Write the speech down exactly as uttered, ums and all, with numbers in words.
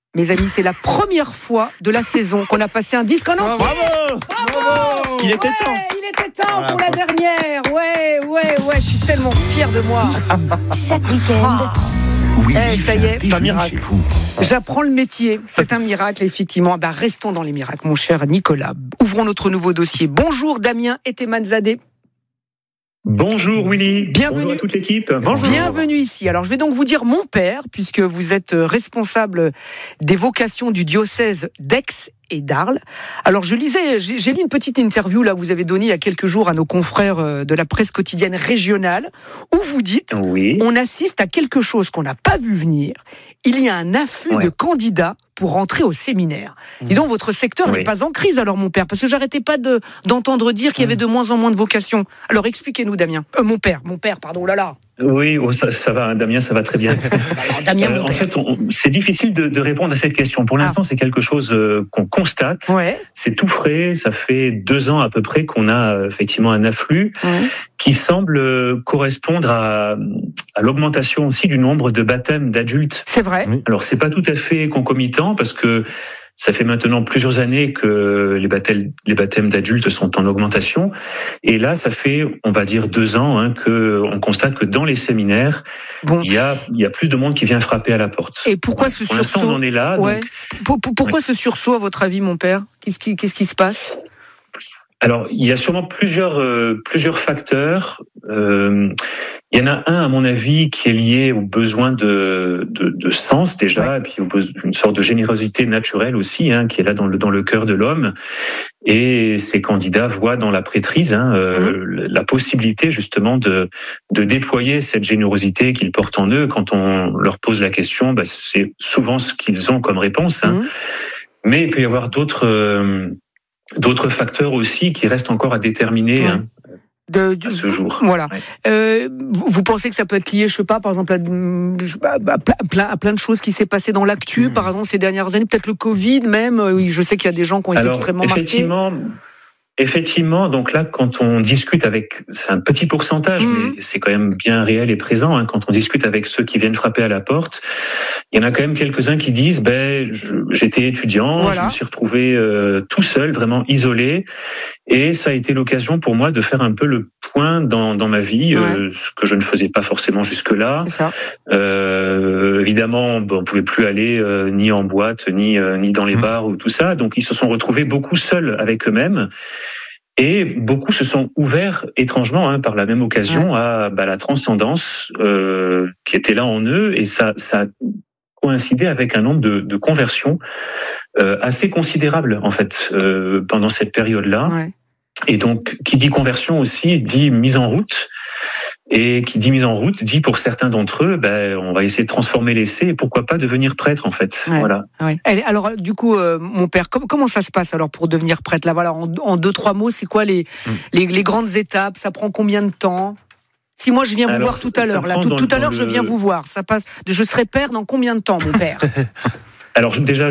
Mes amis, c'est la première fois de la saison qu'on a passé un disque en entier. Bravo, Bravo. Il était ouais, temps. Il était temps voilà, pour la dernière. Ouais, ouais, ouais, je suis tellement fière de moi. Chaque week-end. Ah. Oui, hey, ça y est, c'est un miracle. J'apprends le métier. C'est un miracle, effectivement. Bah, restons dans les miracles, mon cher Nicolas. Ouvrons notre nouveau dossier. Bonjour Damien Etemanzadeh. Bonjour Willy, bienvenue. Bonjour à toute l'équipe. Bonjour. Bienvenue ici. Alors je vais donc vous dire mon père, puisque vous êtes responsable des vocations du diocèse d'Aix et d'Arles. Alors je lisais, j'ai, j'ai lu une petite interview là que vous avez donnée il y a quelques jours à nos confrères de la presse quotidienne régionale, où vous dites, oui. on assiste à quelque chose qu'on n'a pas vu venir. Il y a un afflux ouais. de candidats pour rentrer au séminaire. Mmh. Dis donc, votre secteur oui. n'est pas en crise alors, mon père, parce que j'arrêtais pas de, d'entendre dire qu'il y avait de moins en moins de vocations. Alors, expliquez-nous, Damien. Euh, mon père, mon père, pardon, oh là là. Oui, oh, ça, ça va, Damien, ça va très bien. Alors, Damien, euh, mon en père. fait, on, c'est difficile de, de répondre à cette question. Pour l'instant, ah. c'est quelque chose euh, qu'on constate. Ouais. C'est tout frais. Ça fait deux ans à peu près qu'on a euh, effectivement un afflux ouais. qui semble euh, correspondre à, à l'augmentation aussi du nombre de baptêmes d'adultes. C'est vrai. Alors, c'est pas tout à fait concomitant parce que ça fait maintenant plusieurs années que les baptêmes, les baptêmes d'adultes sont en augmentation. Et là, ça fait, on va dire, deux ans hein, qu'on constate que dans les séminaires, bon. il, y a, il y a plus de monde qui vient frapper à la porte. Et pourquoi ce pour sursaut ? Pour l'instant, on en est là. Ouais. Donc... Pour, pour, pourquoi ouais. ce sursaut, à votre avis, mon père ? Qu'est-ce qui, qu'est-ce qui se passe ? Alors, il y a sûrement plusieurs, euh, plusieurs facteurs. Euh, il y en a un, à mon avis, qui est lié au besoin de, de, de sens déjà, ouais. et puis au, une sorte de générosité naturelle aussi, hein, qui est là dans le, dans le cœur de l'homme. Et ces candidats voient dans la prêtrise hein, euh, mmh. la possibilité justement de, de déployer cette générosité qu'ils portent en eux. Quand on leur pose la question, bah, c'est souvent ce qu'ils ont comme réponse. Hein. Mmh. Mais il peut y avoir d'autres... Euh, D'autres facteurs aussi qui restent encore à déterminer ouais. hein, de, de, à ce jour. Voilà. Ouais. Euh, vous, vous pensez que ça peut être lié, je sais pas, par exemple, à, à, à, plein, à plein de choses qui s'est passé dans l'actu, mmh. par exemple, ces dernières années, peut-être le Covid même. Je sais qu'il y a des gens qui ont été Alors, extrêmement effectivement, marqués. Effectivement, donc là, quand on discute avec, c'est un petit pourcentage, mmh. mais c'est quand même bien réel et présent. Hein, quand on discute avec ceux qui viennent frapper à la porte, il y en a quand même quelques-uns qui disent, ben, je, j'étais étudiant, voilà. je me suis retrouvé euh, tout seul, vraiment isolé, et ça a été l'occasion pour moi de faire un peu le point dans, dans ma vie, ouais. euh, ce que je ne faisais pas forcément jusque-là. Euh, évidemment, bon, on pouvait plus aller euh, ni en boîte, ni euh, ni dans les mmh. bars ou tout ça, donc ils se sont retrouvés beaucoup seuls avec eux-mêmes. Et beaucoup se sont ouverts étrangement, hein, par la même occasion, ouais. à bah, la transcendance euh, qui était là en eux, et ça, ça a coïncidé avec un nombre de, de conversions euh, assez considérable en fait euh, pendant cette période-là. Ouais. Et donc, qui dit conversion aussi dit mise en route. Et qui dit mise en route dit pour certains d'entre eux, ben on va essayer de transformer l'essai et pourquoi pas devenir prêtre en fait. Ouais, voilà. Ouais. Alors du coup, euh, mon père, comment, comment ça se passe alors pour devenir prêtre là, voilà, en, en deux trois mots, c'est quoi les, mmh. les les grandes étapes ? Ça prend combien de temps ? Si moi je viens alors, vous voir tout à l'heure, là, tout, tout à l'heure le... je viens vous voir, ça passe. Je serai père dans combien de temps, mon père ? Alors déjà.